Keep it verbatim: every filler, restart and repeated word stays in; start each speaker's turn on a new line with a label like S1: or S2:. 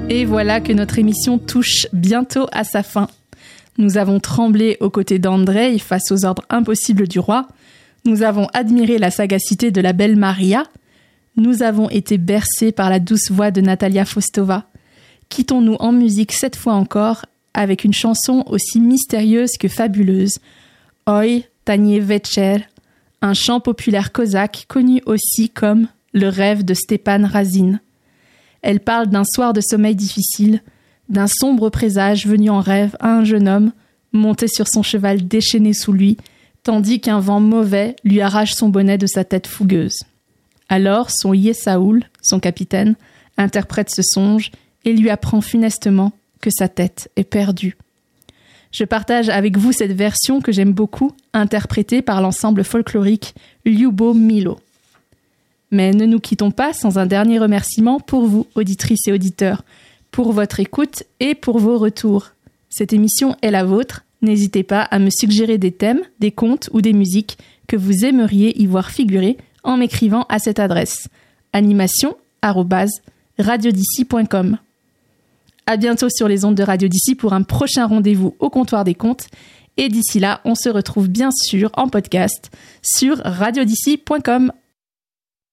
S1: Et voilà que notre émission touche bientôt à sa fin. Nous avons tremblé aux côtés d'Andrei face aux ordres impossibles du roi. Nous avons admiré la sagacité de la belle Maria. Nous avons été bercés par la douce voix de Natalia Faustova. Quittons-nous en musique cette fois encore avec une chanson aussi mystérieuse que fabuleuse. Oi, Tanie Večer, un chant populaire cosaque connu aussi comme le rêve de Stepan Razine. Elle parle d'un soir de sommeil difficile, d'un sombre présage venu en rêve à un jeune homme monté sur son cheval déchaîné sous lui, tandis qu'un vent mauvais lui arrache son bonnet de sa tête fougueuse. Alors son Yesaoul, son capitaine, interprète ce songe et lui apprend funestement que sa tête est perdue. Je partage avec vous cette version que j'aime beaucoup, interprétée par l'ensemble folklorique Ljubo Milo. Mais ne nous quittons pas sans un dernier remerciement pour vous, auditrices et auditeurs, pour votre écoute et pour vos retours. Cette émission est la vôtre. N'hésitez pas à me suggérer des thèmes, des contes ou des musiques que vous aimeriez y voir figurer en m'écrivant à cette adresse animation arobase radiodici point com. À bientôt sur les ondes de Radio D'ici pour un prochain rendez-vous au comptoir des contes. Et d'ici là, on se retrouve bien sûr en podcast sur radiodici point com.